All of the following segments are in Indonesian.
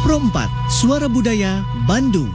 Pro 4, Suara Budaya, Bandung.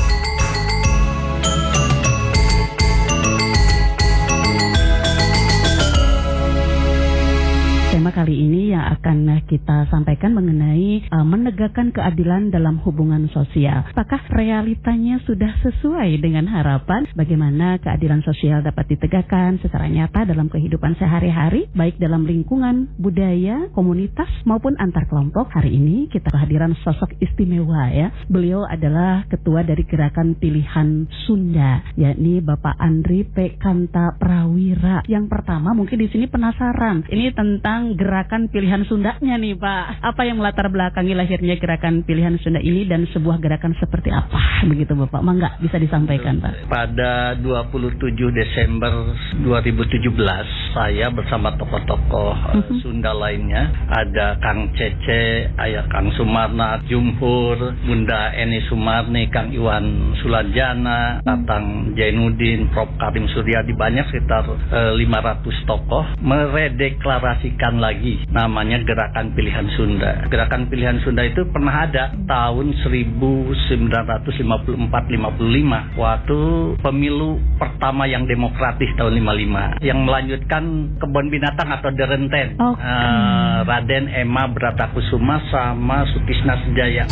Tema kali ini yang akan kita sampaikan mengenai menegakkan keadilan dalam hubungan sosial. Apakah realitanya sudah sesuai dengan harapan? Bagaimana keadilan sosial dapat ditegakkan secara nyata dalam kehidupan sehari-hari, baik dalam lingkungan, budaya, komunitas, maupun antar kelompok? Hari ini kita kehadiran sosok istimewa ya. Beliau adalah ketua dari Gerakan Pilihan Sunda, yakni Bapak Andri P. Kanta Prawira. Yang pertama mungkin di sini penasaran, ini tentang Gerakan Pilihan Sundanya nih Pak. Apa yang melatar belakangi lahirnya Gerakan Pilihan Sunda ini dan sebuah gerakan seperti apa? Begitu Bapak, mangga bisa disampaikan Pak. Pada 27 Desember 2017 saya bersama tokoh-tokoh Sunda lainnya, ada Kang Cece, Ayah Kang Sumarna, Jumhur, Bunda Eni Sumarni, Kang Iwan Sulanjana, Tatang Jainuddin, Prof. Karim Suryadi, banyak sekitar 500 tokoh meredeklarasikan lagi namanya Gerakan Pilihan Sunda. Gerakan Pilihan Sunda itu pernah ada tahun 1954-55 waktu pemilu pertama yang demokratis tahun 55 yang melanjutkan kebun binatang atau Derenten. Raden Ema Bratakusuma sama Sutisna Sejaya.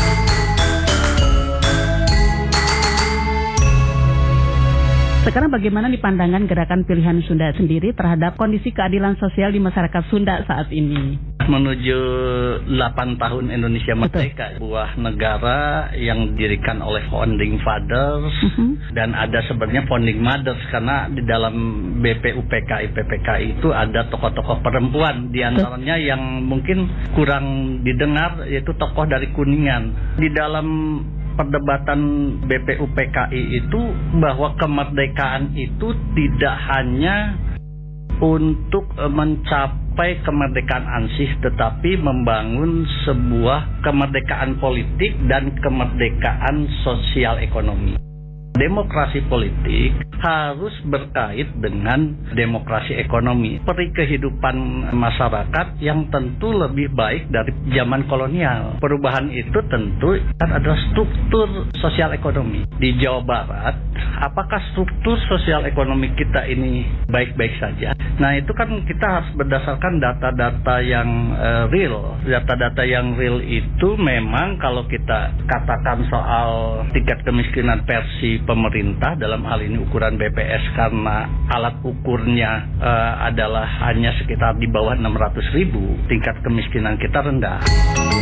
Sekarang bagaimana nih pandangan Gerakan Pilihan Sunda sendiri terhadap kondisi keadilan sosial di masyarakat Sunda saat ini? Menuju 8 tahun Indonesia merdeka, sebuah negara yang didirikan oleh founding fathers dan ada sebenarnya founding mothers, karena di dalam BPUPKI PPKI itu ada tokoh-tokoh perempuan, di antaranya yang mungkin kurang didengar yaitu tokoh dari Kuningan. Di dalam perdebatan BPUPKI itu bahwa kemerdekaan itu tidak hanya untuk mencapai kemerdekaan ansih, tetapi membangun sebuah kemerdekaan politik dan kemerdekaan sosial ekonomi. Demokrasi politik harus berkait dengan demokrasi ekonomi, peri kehidupan masyarakat yang tentu lebih baik dari zaman kolonial. Perubahan itu tentu adalah struktur sosial ekonomi. Di Jawa Barat, apakah struktur sosial ekonomi kita ini baik-baik saja? Nah, itu kan kita harus berdasarkan data-data yang real. Data-data yang real itu memang kalau kita katakan soal tingkat kemiskinan versi pemerintah, dalam hal ini ukuran BPS, karena alat ukurnya adalah hanya sekitar di bawah 600.000, tingkat kemiskinan kita rendah.